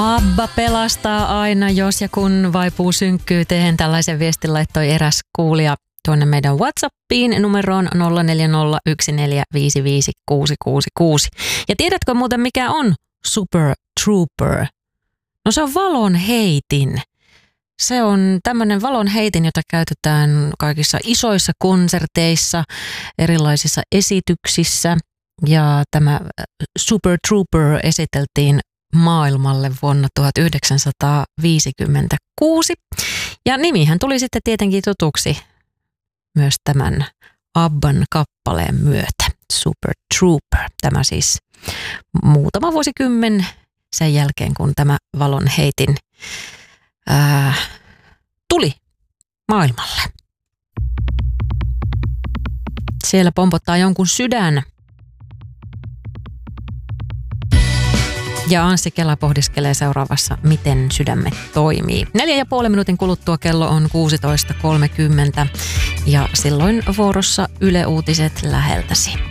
ABBA pelastaa aina, jos ja kun vaipuu synkkyyteen. Tällaisen viestin laittoi eräs kuulija tuonne meidän WhatsAppiin numeroon 0401455666. Ja tiedätkö muuten mikä on Super Trooper? No se on valonheitin. Se on tämmöinen valonheitin, jota käytetään kaikissa isoissa konserteissa, erilaisissa esityksissä. Ja tämä Super Trooper esiteltiin maailmalle vuonna 1956. Ja nimihän tuli sitten tietenkin tutuksi myös tämän ABBAn kappaleen myötä, Super Trooper. Tämä siis muutama vuosikymmen sen jälkeen, kun tämä valonheitin tuli maailmalle. Siellä pompottaa jonkun sydän. Ja Anssi Kela pohdiskelee seuraavassa, miten sydämme toimii. 4,5 minuutin kuluttua kello on 16.30 ja silloin vuorossa Yle Uutiset läheltäsi.